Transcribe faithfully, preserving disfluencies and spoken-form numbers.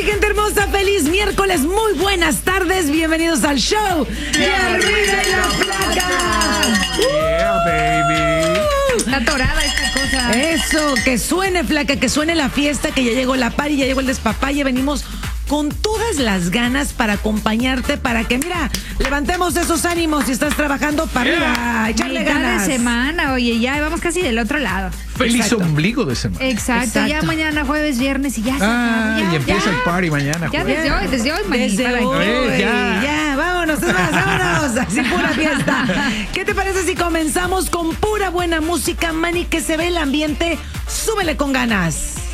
gente hermosa, feliz miércoles, muy buenas tardes, bienvenidos al show de Arriba y la Flaca. Yeah, baby. Está atorada esta cosa. Eso, que suene, Flaca, que suene la fiesta, que ya llegó la party, ya llegó el despapalle, venimos con todas las ganas para acompañarte, para que, mira, levantemos esos ánimos si estás trabajando para Yeah. arriba, echarle Mitad ganas. de semana, oye, ya vamos casi del otro lado. Feliz Exacto. ombligo de semana. Exacto, Exacto. ya mañana jueves, viernes y ya se Ah, acabó, ya, y empieza ya. el party mañana. Ya jueves. desde hoy, desde hoy, manita. Desde Venga. hoy, Eh, ya. ya. vámonos, es más, vámonos, así pura fiesta. ¿Qué te parece si comenzamos con pura buena música, Manny, que se ve el ambiente? Súbele con ganas.